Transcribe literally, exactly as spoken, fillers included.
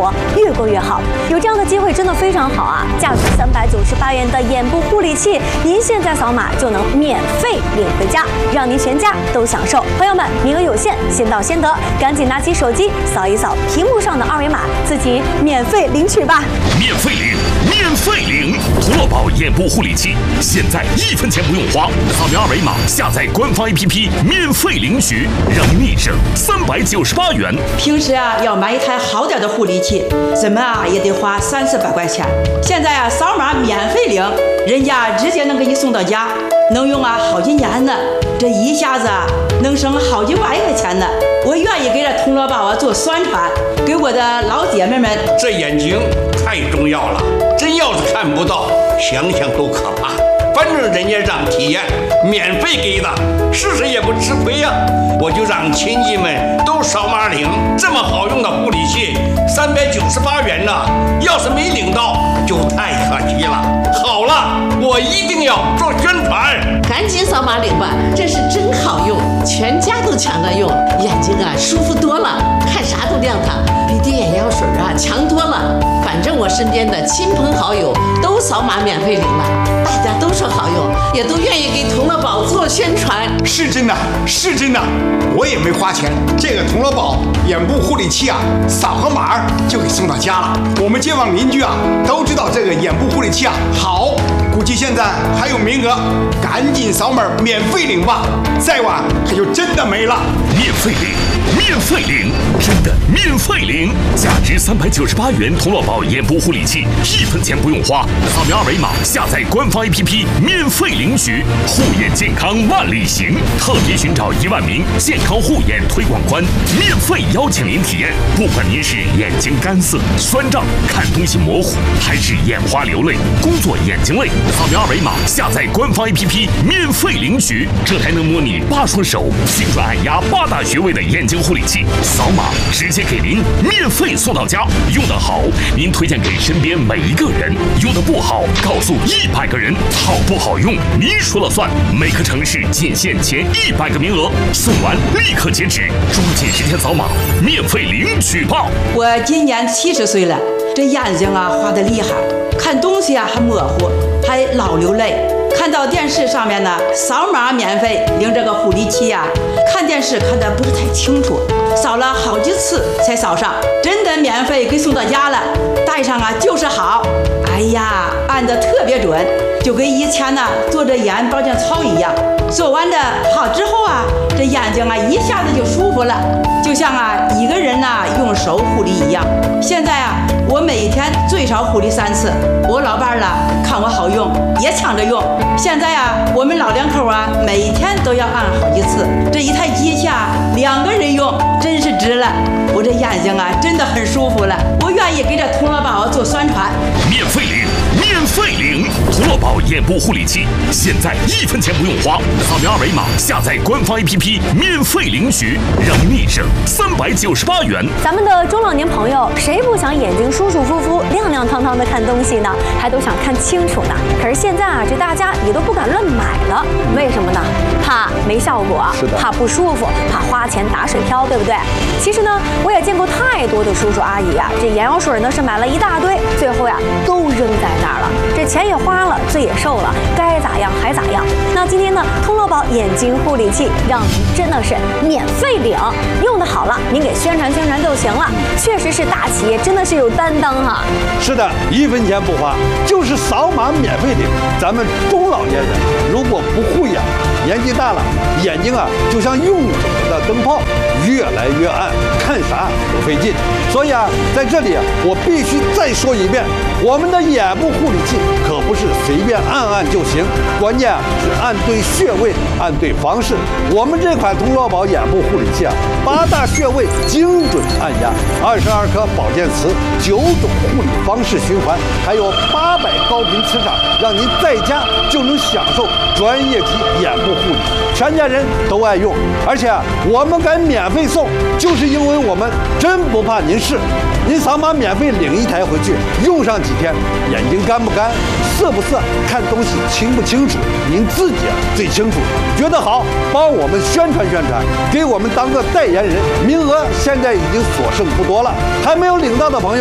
活越过越好。有这样的机会真的非常好啊！价值三百九十八元的眼部护理器，您现在扫码就能免费领回家，让您全家都享受。朋友们，名额有限，先到先得，赶紧拿起手机扫一扫屏幕上的二维码，自己免费领取吧！ 免费领，免费领！图乐宝眼部护理器，现在一分钱不用花，扫描二维码，下载官方 A P P， 免费领取，让您立省三百九十八元。 平时啊，要买一台好点的护理器，怎么啊也得花三四百块钱。现在啊，扫码免费领，人家直接能给你送到家，能用啊好几年呢。这一下子啊，能省好几万块钱呢。我愿意给这铜锣宝啊做宣传，给我的老姐妹们。 这眼睛太重要了，真要是看不到，想想都可怕。反正人家让体验，免费给的，试试也不吃亏呀、啊。我就让亲戚们都扫码领，这么好用的护理器，三百九十八元呢，要是没领到，就太可惜了。好了，我一定要做宣传， 赶紧扫码领吧，这是真好用，全家都抢着用，眼睛啊舒服多了，看啥都亮堂，比滴眼药水啊强多了。反正我身边的亲朋好友都扫码免费领了，大家都说好用，也都愿意给铜锣宝做宣传。 是真的，是真的，我也没花钱。这个铜锣宝眼部护理器啊，扫个码就给送到家了。我们街坊邻居啊都知道这个眼部护理器啊好，估计现在还有名额，赶紧扫码免费领吧，再晚它就真的没了。 免费领，免费领，真的免费领！价值三百九十八元铜锣宝眼部护理器，一分钱不用花，扫描二维码，下载官方 A P P， 免费领取。护眼健康万里行，特别寻找一万名健康护眼推广官，免费邀请您体验。不管您是眼睛干涩、酸胀、看东西模糊，还是眼花流泪、工作眼睛累，扫描二维码，下载官方 A P P， 免费领取。这台能模拟八双手、精准按压八大穴位的眼睛护理器，扫码直接给您免费送到家。用得好，您推荐给身边每一个人；用得不好，告诉一百个人。好不好用，您说了算。每个城市仅限前一百个名额，送完立刻截止，抓紧时间扫码，免费领取吧。 我今年七十岁了，这眼睛啊花得厉害，看东西啊还模糊，还老流泪。看到电视上面呢，扫码免费领这个护理器呀、啊，看电视看得不是太清楚，扫了好几次才扫上，真的免费给送到家了，戴上啊就是好。哎呀，按得特别准，就跟以前呢做着眼保健操一样。做完的好之后啊，这眼睛啊一下子就舒服了，就像啊一个人呐、啊、用手护理一样。现在啊，我每天最少护理三次。我老伴儿呢看我好用，也抢着用。现在啊，我们老两口啊每天都要按好几次。这一台机器啊，两个人用真是值了。我这眼睛啊真的很舒服了，我愿意给这铜锣宝做宣传。 免费领，免费领！铜锣宝眼部护理器，现在一分钱不用花，扫描二维码，下载官方 A P P， 免费领取，让您立省三百九十八元。 咱们的中老年朋友，谁不想眼睛舒舒服服、亮亮堂堂的看东西呢？还都想看清楚呢。可是现在啊，这大家也都不敢乱买了，为什么呢？怕没效果，怕不舒服，怕花钱打水漂，对不对？其实呢，我也见过太多的叔叔阿姨啊，这眼药水呢是买了一大堆，最后呀都扔在那儿了，这钱也花了，罪也受了，该咋样还咋样。那今天呢，铜锣宝眼睛护理器让您真的是免费领，用的好了，您给宣传宣传就行了。确实是大企业，真的是有担当哈。 是的，一分钱不花，就是扫码免费领。咱们中老年人如果不护眼，年纪大了，眼睛啊就像用久了的灯泡，越来越暗，看啥都费劲。所以啊，在这里啊，我必须再说一遍，我们的眼部护理器可不是随便按按就行，关键啊是按对穴位，按对方式。我们这款铜锣宝眼部护理器啊，八大穴位精准按压，二十二颗保健词，九种护理方式循环，还有八百高频磁场，让您在家就能享受专业级眼部护理，全家人都爱用。而且啊，我们敢免费送，就是因为我们真不怕您试。您扫码免费领一台回去，用上几天，眼睛干不干、涩不涩、看东西清不清楚，您自己啊最清楚。觉得好，帮我们宣传宣传，给我们当个代言人。名额现在已经所剩不多了，还没有领到的朋友，